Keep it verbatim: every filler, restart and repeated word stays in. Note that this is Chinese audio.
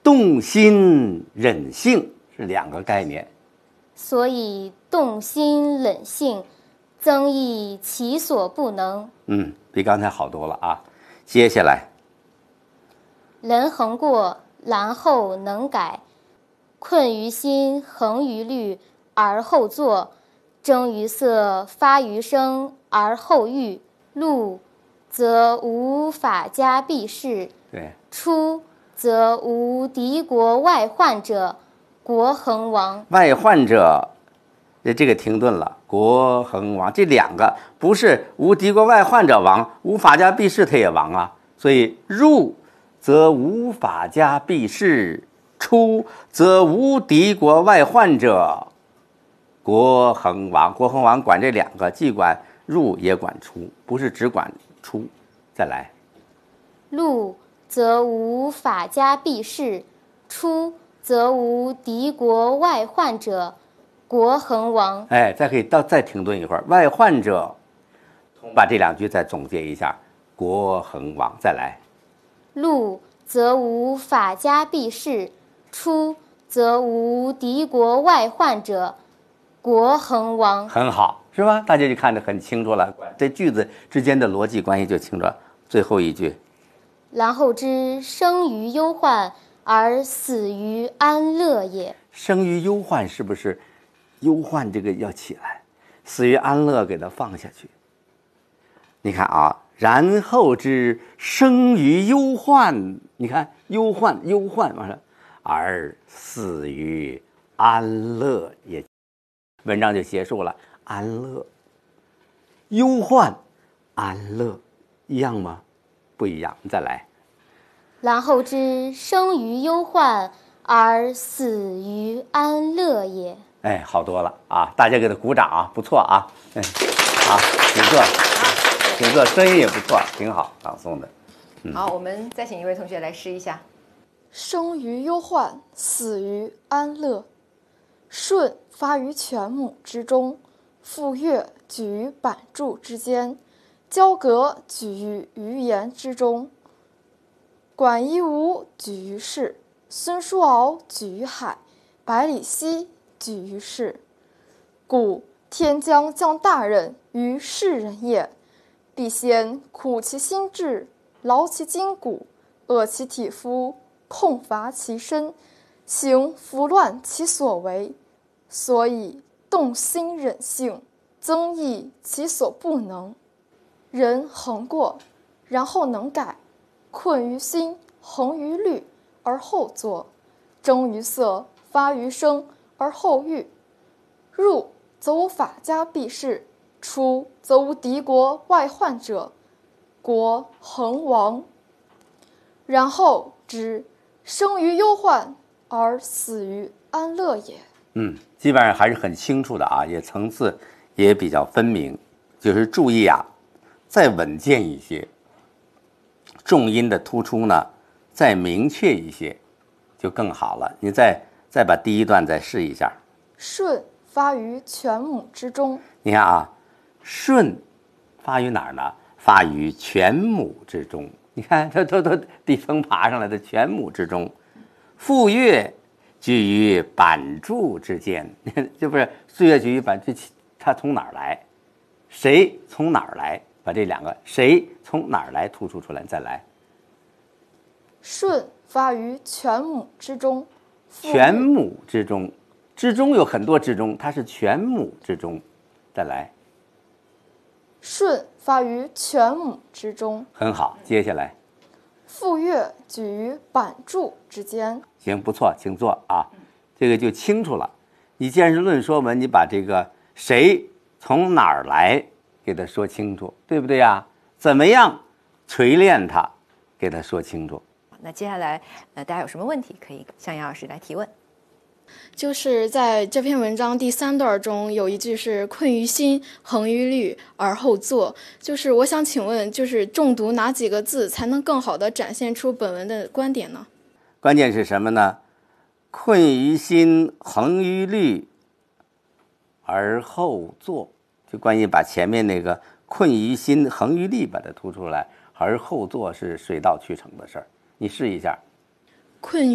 动心忍性是两个概念。 所以动心忍性，增益其所不能。 嗯，比刚才好多了啊。接下来， 人恒过，然后能改，困于心，恒于虑，而后作。征于色，发于声，而后喻。入则无法家必士， 对， 出则无敌国外患者，国恒亡。 外患者，这个停顿了。国恒亡，这两个不是无敌国外患者亡，无法家必士他也亡啊。所以入则无法家必士，出则无敌国外患者，国恒亡。国恒亡管这两个，既管入也管出，不是只管出。再来， 入则无法家必士，出则无敌国外患者，国恒亡。 哎，再可以到再停顿一会儿。外患者，把这两句再总结一下。国恒亡，再来。 入则无法家必士，出则无敌国外患者，国恒亡。 很好，是吧？大家就看得很清楚了，这句子之间的逻辑关系就清楚了。最后一句， 然后知生于忧患而死于安乐也。 生于忧患，是不是忧患这个要起来，死于安乐给它放下去？你看啊，然后知生于忧患，你看忧患忧患完了，而死于安乐也。文章就结束了。安乐、忧患、安乐一样吗？不一样。你再来。 然后知生于忧患而死于安乐也。 哎，好多了啊！大家给他鼓掌啊，不错啊。哎，好，请坐，请坐，声音也不错，挺好，朗诵的。 嗯、好，我们再请一位同学来试一下。 生于忧患，死于安乐。舜发于犬母之中，傅说举于版柱之间，交葛举于鱼言之中，管夷吾举于市，孙叔敖举于海，百里奚举于市。故天将降大任于世人也，必先苦其心志，劳其筋骨，饿其体肤，空乏其身，行拂乱其所为，所以动心忍性，增益其所不能。人恒过，然后能改，困于心，恒于虑，而后作。征于色，发于声，而后喻。入则无法家必士，出则无敌国外患者，国恒亡。然后知生于忧患而死于安乐也。 嗯，基本上还是很清楚的啊，也层次也比较分明。就是注意啊，再稳健一些，重音的突出呢再明确一些，就更好了。你再再把第一段再试一下。 舜发于犬母之中。 你看啊，舜发于哪儿呢？发于犬母之中。你看，它都都地风爬上来的犬母之中。傅说居于版柱之间，这不是岁月居于版，这它从哪儿来？谁从哪儿来？把这两个谁从哪儿来突出出来，再来。 舜发于犬母之中。 犬母之中，之中有很多之中，它是犬母之中。再来。 舜发于犬母之中。 很好，接下来。 傅说举于版柱之间。 行，不错，请坐啊，这个就清楚了。你既然是论说文，你把这个谁从哪儿来给他说清楚，对不对呀？怎么样锤炼它，给他说清楚。 那接下来，呃，大家有什么问题可以向杨老师来提问？ 就是在这篇文章第三段中有一句是困于心，恒于虑，而后作。就是我想请问，就是重读哪几个字才能更好地展现出本文的观点呢？ 关键是什么呢？困于心，恒于虑，而后作。就关于把前面那个困于心，恒于虑把它突出来，而后作是水到渠成的事儿。你试一下。 困